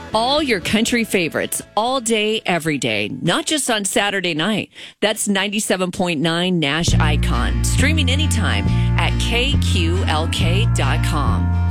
All your country favorites, all day, every day, not just on Saturday night. That's 97.9 Nash Icon. Streaming anytime at kqlk.com.